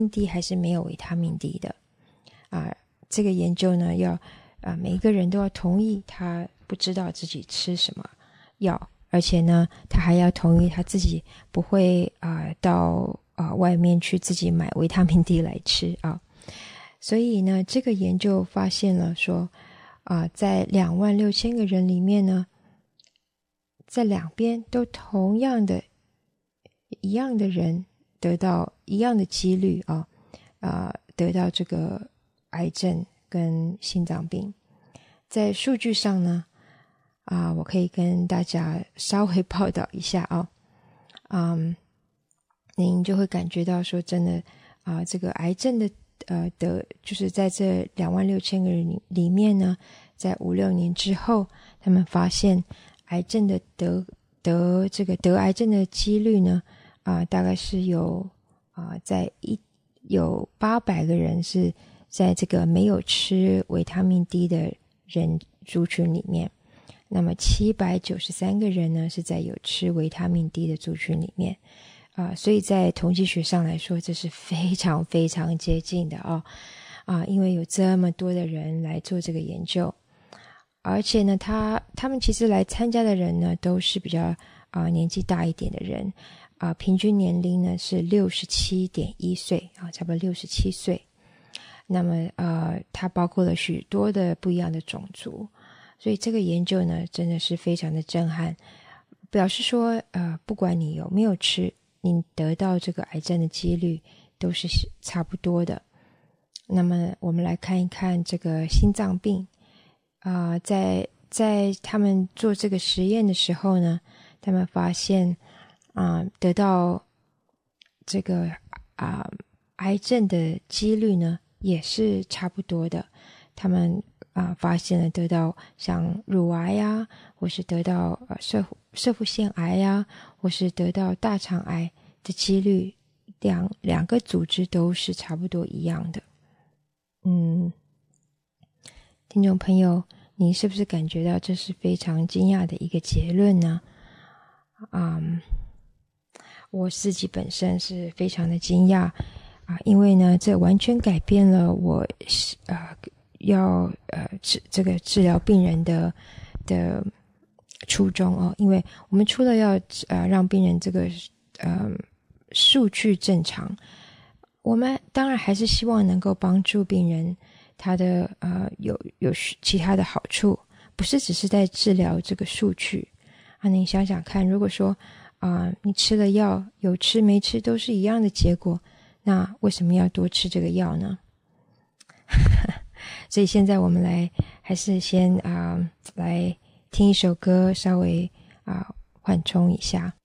D 还是没有维他命 D 的这个研究呢要每一个人都要同意他不知道自己吃什么药，而且呢他还要同意他自己不会到外面去自己买维他命 D 来吃所以呢这个研究发现了说在26000个人里面呢，在两边都同样的一样的人得到一样的几率得到这个癌症跟心脏病。在数据上呢我可以跟大家稍微报道一下您就会感觉到说真的这个癌症的就是在这26000个人里面呢，在5-6年之后，他们发现癌症的得癌症的几率呢大概是有有800个人是在这个没有吃维他命 D 的人族群里面，那么793个人呢是在有吃维他命 D 的族群里面所以在统计学上来说这是非常非常接近的因为有这么多的人来做这个研究，而且呢他们其实来参加的人呢都是比较年纪大一点的人平均年龄呢是67.1岁差不多67岁。那么它包括了许多的不一样的种族，所以这个研究呢真的是非常的震撼，表示说不管你有没有吃，你得到这个癌症的几率都是差不多的。那么我们来看一看这个心脏病在他们做这个实验的时候呢，他们发现得到这个癌症的几率呢也是差不多的。他们发现了得到像乳癌或是得到射腹腺癌或是得到大肠癌的几率，两个组织都是差不多一样的。听众朋友，你是不是感觉到这是非常惊讶的一个结论呢？我自己本身是非常的惊讶因为呢这完全改变了我要这个治疗病人的初衷因为我们除了要让病人这个数据正常，我们当然还是希望能够帮助病人他的有其他的好处，不是只是在治疗这个数据你想想看，如果说你吃了药，有吃没吃都是一样的结果，那为什么要多吃这个药呢？所以现在我们还是先来听一首歌，稍微缓冲一下。